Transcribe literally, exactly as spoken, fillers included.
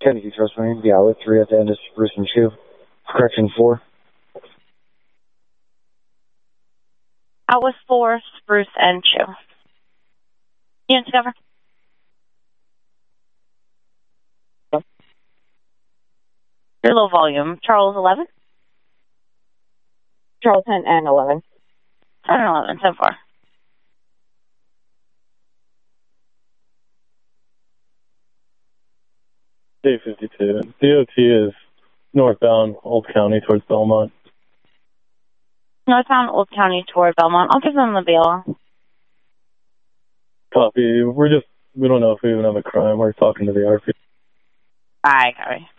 Kennedy Trust Marine, the outlet three at the end of Spruce and Chew. Correction four. Outlet four, Spruce and Chew. Unit to cover. Yep. Your low volume. Charles eleven? Charles ten and eleven. ten and eleven, so far. Day fifty-two. D O T is northbound Old County towards Belmont. Northbound Old County toward Belmont. I'll give them the B L R. Copy. We're just, we don't know if we even have a crime. We're talking to the R P. Aye, copy.